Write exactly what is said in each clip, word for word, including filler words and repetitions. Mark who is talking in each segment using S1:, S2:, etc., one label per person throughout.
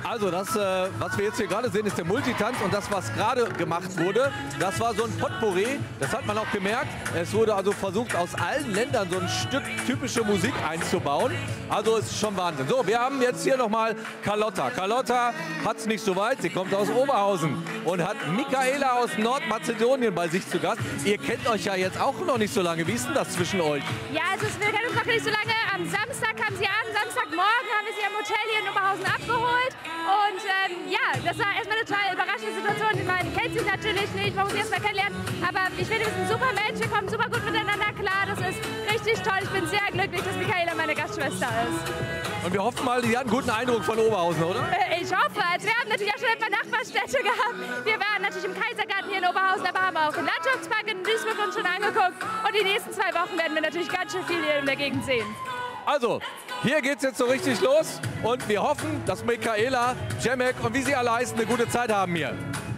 S1: Also das, äh, was wir jetzt hier gerade sehen, ist der Multitanz und das, was gerade gemacht wurde, das war so ein Potpourri. Das hat man auch gemerkt. Es wurde also versucht, aus allen Ländern so ein Stück typische Musik einzubauen. Also es ist schon Wahnsinn. So, wir haben jetzt hier nochmal Carlotta. Carlotta hat es nicht so weit. Sie kommt aus Oberhausen und hat Michaela aus Nordmazedonien bei sich zu Gast. Ihr kennt euch ja jetzt auch noch nicht so lange. Wie ist denn das zwischen euch?
S2: Ja, also wir kennen uns noch nicht so lange. Am Samstag kam sie an. Samstagmorgen haben wir sie am Hotel hier in Oberhausen abgeholt. Und ähm, ja, das war erstmal eine total überraschende Situation. Man kennt sie natürlich nicht, man muss sie erstmal kennenlernen. Aber ich finde, wir sind super Mensch, wir kommen super gut miteinander klar. Das ist richtig toll. Ich bin sehr glücklich, dass Michaela meine Gastschwester ist.
S1: Und wir hoffen mal, die hat einen guten Eindruck von Oberhausen, oder?
S2: Äh, ich hoffe. Also wir haben natürlich auch schon ein paar Nachbarstädte gehabt. Wir waren natürlich im Kaisergarten hier in Oberhausen, aber haben auch den Landschaftspark in Duisburg uns schon angeguckt. Und die nächsten zwei Wochen werden wir natürlich ganz schön viel hier in der Gegend sehen.
S1: Also, hier geht's jetzt so richtig los und wir hoffen, dass Michaela, Cemek und wie sie alle heißen, eine gute Zeit haben hier.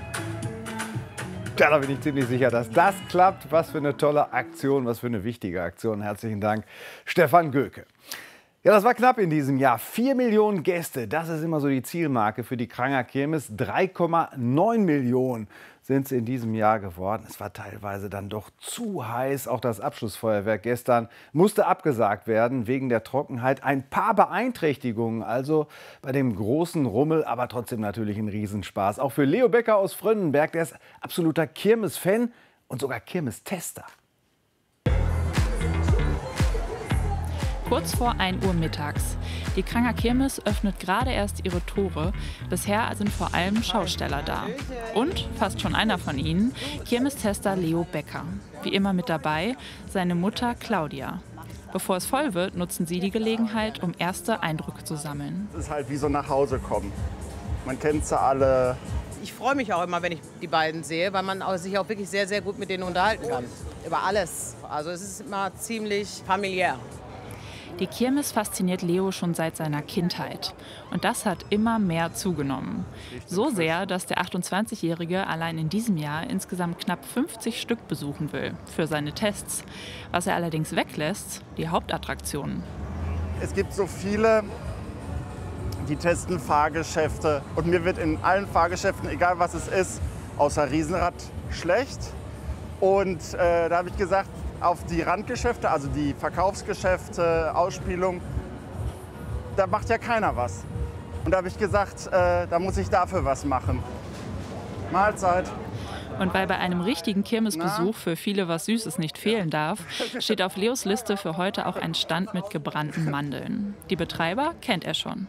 S3: Ja, da bin ich ziemlich sicher, dass das klappt. Was für eine tolle Aktion, was für eine wichtige Aktion. Herzlichen Dank, Stefan Göke. Ja, das war knapp in diesem Jahr. Vier Millionen Gäste, das ist immer so die Zielmarke für die Kranger Kirmes. drei Komma neun Millionen sind es in diesem Jahr geworden. Es war teilweise dann doch zu heiß. Auch das Abschlussfeuerwerk gestern musste abgesagt werden wegen der Trockenheit. Ein paar Beeinträchtigungen also bei dem großen Rummel, aber trotzdem natürlich ein Riesenspaß. Auch für Leo Becker aus Frönnenberg, der ist absoluter Kirmes-Fan und sogar Kirmes-Tester.
S4: Kurz vor ein Uhr mittags. Die Kranger Kirmes öffnet gerade erst ihre Tore. Bisher sind vor allem Schausteller da. Und fast schon einer von ihnen, Kirmestester Leo Becker. Wie immer mit dabei, seine Mutter Claudia. Bevor es voll wird, nutzen sie die Gelegenheit, um erste Eindrücke zu sammeln.
S5: Es ist halt wie so nach Hause kommen. Man kennt sie alle.
S6: Ich freue mich auch immer, wenn ich die beiden sehe, weil man sich auch wirklich sehr, sehr gut mit denen unterhalten kann. Über alles. Also es ist immer ziemlich familiär.
S4: Die Kirmes fasziniert Leo schon seit seiner Kindheit. Und das hat immer mehr zugenommen. So sehr, dass der achtundzwanzigjährige allein in diesem Jahr insgesamt knapp fünfzig Stück besuchen will für seine Tests. Was er allerdings weglässt, die Hauptattraktionen.
S5: Es gibt so viele, die testen Fahrgeschäfte. Und mir wird in allen Fahrgeschäften, egal was es ist, außer Riesenrad schlecht. Und äh, da habe ich gesagt, auf die Randgeschäfte, also die Verkaufsgeschäfte, Ausspielung, da macht ja keiner was. Und da habe ich gesagt, äh, da muss ich dafür was machen. Mahlzeit.
S4: Und weil bei einem richtigen Kirmesbesuch für viele was Süßes nicht fehlen darf, steht auf Leos Liste für heute auch ein Stand mit gebrannten Mandeln. Die Betreiber kennt er schon.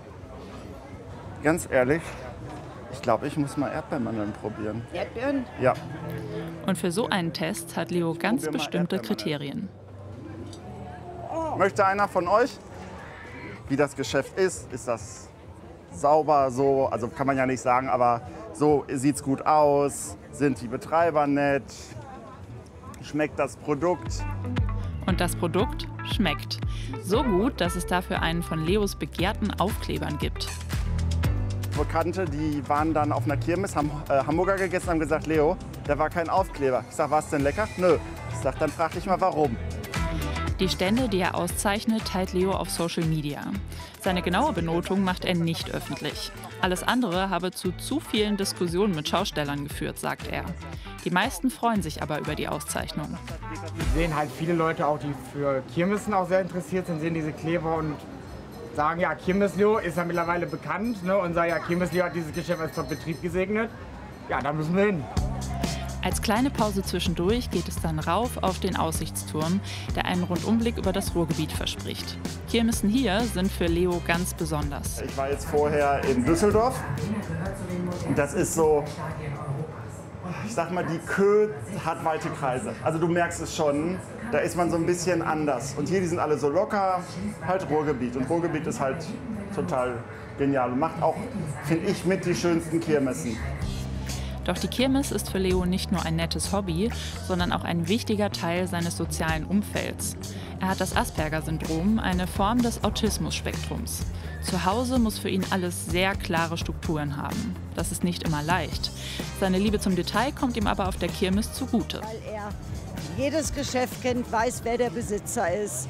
S5: Ganz ehrlich, ich glaube, ich muss mal Erdbeermandeln probieren.
S6: Erdbeeren?
S5: Ja.
S4: Und für so einen Test hat Leo ganz bestimmte Kriterien.
S5: Möchte einer von euch, wie das Geschäft ist? Ist das sauber so? Also kann man ja nicht sagen, aber so sieht es gut aus. Sind die Betreiber nett? Schmeckt das Produkt?
S4: Und das Produkt schmeckt. So gut, dass es dafür einen von Leos begehrten Aufklebern gibt.
S5: Bekannte, die waren dann auf einer Kirmes, haben äh, Hamburger gegessen, haben gesagt, Leo, da war kein Aufkleber. Ich sag, war es denn lecker? Nö. Ich sag, dann frag dich mal, warum.
S4: Die Stände, die er auszeichnet, teilt Leo auf Social Media. Seine genaue Benotung macht er nicht öffentlich. Alles andere habe zu zu vielen Diskussionen mit Schaustellern geführt, sagt er. Die meisten freuen sich aber über die Auszeichnung.
S7: Wir sehen halt viele Leute auch, die für Kirmessen auch sehr interessiert sind, sehen diese Kleber und sagen, ja, Kirmes Leo ist ja mittlerweile bekannt, ne, und sagen, ja, Kirmes Leo hat dieses Geschäft als Top-Betrieb gesegnet. Ja, da müssen wir hin.
S4: Als kleine Pause zwischendurch geht es dann rauf auf den Aussichtsturm, der einen Rundumblick über das Ruhrgebiet verspricht. Kirmessen hier sind für Leo ganz besonders.
S5: Ich war jetzt vorher in Düsseldorf und das ist so, ich sag mal, die Kö hat weite Kreise. Also du merkst es schon, da ist man so ein bisschen anders. Und hier, die sind alle so locker, halt Ruhrgebiet. Und Ruhrgebiet ist halt total genial und macht auch, finde ich, mit die schönsten Kirmessen.
S4: Doch die Kirmes ist für Leo nicht nur ein nettes Hobby, sondern auch ein wichtiger Teil seines sozialen Umfelds. Er hat das Asperger-Syndrom, eine Form des Autismus-Spektrums. Zu Hause muss für ihn alles sehr klare Strukturen haben. Das ist nicht immer leicht. Seine Liebe zum Detail kommt ihm aber auf der Kirmes zugute.
S8: Weil er jedes Geschäft kennt, weiß, wer der Besitzer ist.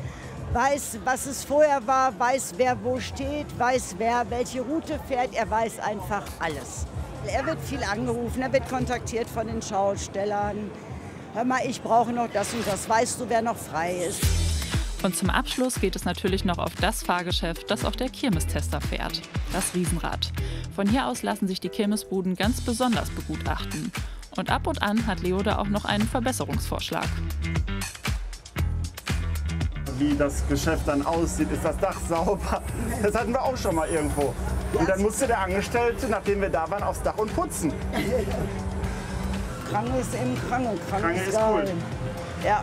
S8: weiß, was es vorher war, weiß, wer wo steht, weiß, wer welche Route fährt. Er weiß einfach alles. Er wird viel angerufen, er wird kontaktiert von den Schaustellern. Hör mal, ich brauche noch das und das. Weißt du, wer noch frei ist?
S4: Und zum Abschluss geht es natürlich noch auf das Fahrgeschäft, das auch der Kirmestester fährt, das Riesenrad. Von hier aus lassen sich die Kirmesbuden ganz besonders begutachten. Und ab und an hat Leo da auch noch einen Verbesserungsvorschlag.
S5: Wie das Geschäft dann aussieht, ist das Dach sauber. Das hatten wir auch schon mal irgendwo. Und dann musste der Angestellte, nachdem wir da waren, aufs Dach und putzen.
S8: Krang ist im Krang und Krang,
S5: Krang
S8: ist
S5: ist
S8: geil.
S5: cool.
S8: Ja.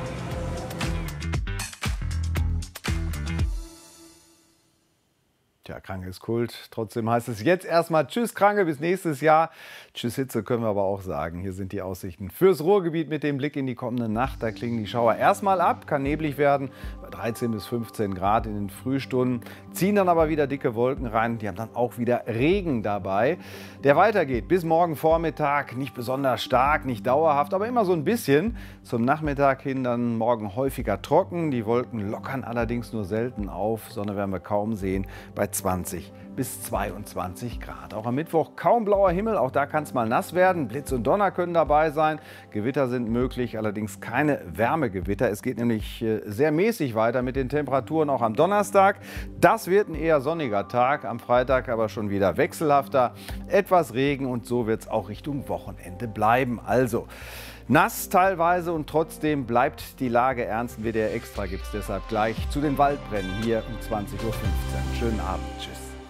S3: Tja, Kranke ist Kult. Trotzdem heißt es jetzt erstmal Tschüss Kranke, bis nächstes Jahr. Tschüss Hitze können wir aber auch sagen. Hier sind die Aussichten fürs Ruhrgebiet mit dem Blick in die kommende Nacht. Da klingen die Schauer erstmal ab, kann neblig werden, bei dreizehn bis fünfzehn Grad in den Frühstunden. Ziehen dann aber wieder dicke Wolken rein. Die haben dann auch wieder Regen dabei, der weitergeht bis morgen Vormittag. Nicht besonders stark, nicht dauerhaft, aber immer so ein bisschen. Zum Nachmittag hin dann morgen häufiger trocken. Die Wolken lockern allerdings nur selten auf. Sonne werden wir kaum sehen bei zwanzig bis zweiundzwanzig Grad. Auch am Mittwoch kaum blauer Himmel, auch da kann es mal nass werden. Blitz und Donner können dabei sein. Gewitter sind möglich, allerdings keine Wärmegewitter. Es geht nämlich sehr mäßig weiter mit den Temperaturen auch am Donnerstag. Das wird ein eher sonniger Tag, am Freitag aber schon wieder wechselhafter. Etwas Regen und so wird es auch Richtung Wochenende bleiben. Also nass teilweise und trotzdem bleibt die Lage ernst. W D R Extra gibt es deshalb gleich zu den Waldbränden hier um zwanzig Uhr fünfzehn. Schönen Abend. Tschüss.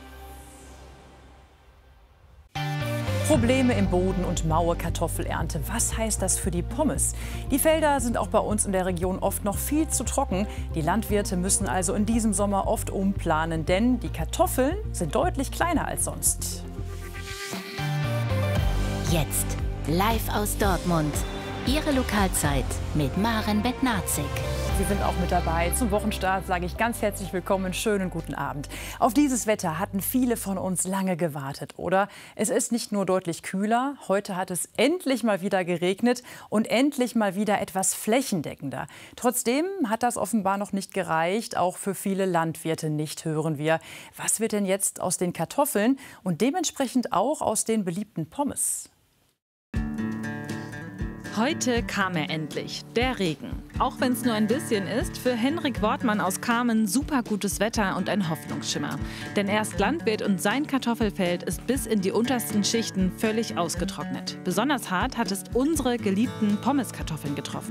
S9: Probleme im Boden und maue Kartoffelernte. Was heißt das für die Pommes? Die Felder sind auch bei uns in der Region oft noch viel zu trocken. Die Landwirte müssen also in diesem Sommer oft umplanen, denn die Kartoffeln sind deutlich kleiner als sonst.
S10: Jetzt live aus Dortmund. Ihre Lokalzeit mit Maren Bednarzik.
S9: Sie sind auch mit dabei. Zum Wochenstart sage ich ganz herzlich willkommen, schönen guten Abend. Auf dieses Wetter hatten viele von uns lange gewartet, oder? Es ist nicht nur deutlich kühler, heute hat es endlich mal wieder geregnet und endlich mal wieder etwas flächendeckender. Trotzdem hat das offenbar noch nicht gereicht, auch für viele Landwirte nicht, hören wir. Was wird denn jetzt aus den Kartoffeln und dementsprechend auch aus den beliebten Pommes?
S11: Heute kam er endlich, der Regen. Auch wenn es nur ein bisschen ist, für Henrik Wortmann aus Kamen super gutes Wetter und ein Hoffnungsschimmer. Denn er ist Landwirt und sein Kartoffelfeld ist bis in die untersten Schichten völlig ausgetrocknet. Besonders hart hat es unsere geliebten Pommeskartoffeln getroffen.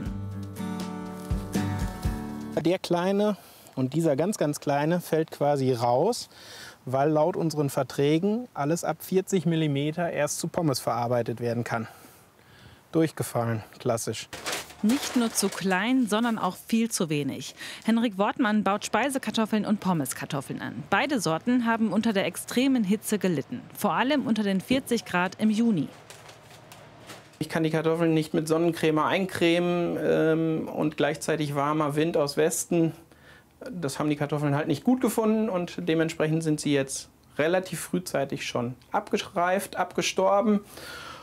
S12: Der kleine und dieser ganz, ganz kleine fällt quasi raus, weil laut unseren Verträgen alles ab vierzig Millimeter erst zu Pommes verarbeitet werden kann. Durchgefallen, klassisch.
S11: Nicht nur zu klein, sondern auch viel zu wenig. Henrik Wortmann baut Speisekartoffeln und Pommeskartoffeln an. Beide Sorten haben unter der extremen Hitze gelitten. Vor allem unter den vierzig Grad im Juni.
S12: Ich kann die Kartoffeln nicht mit Sonnencreme eincremen ähm, und gleichzeitig warmer Wind aus Westen. Das haben die Kartoffeln halt nicht gut gefunden und dementsprechend sind sie jetzt relativ frühzeitig schon abgereift, abgestorben.